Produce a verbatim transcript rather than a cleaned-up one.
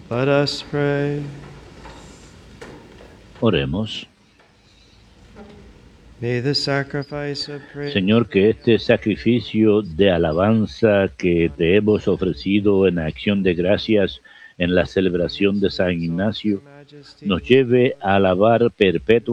Let us pray. Oremos. May the sacrifice of praise Señor, que este sacrificio de alabanza que te hemos ofrecido en acción de gracias en la celebración de San Ignacio nos lleve a alabar perpetuamente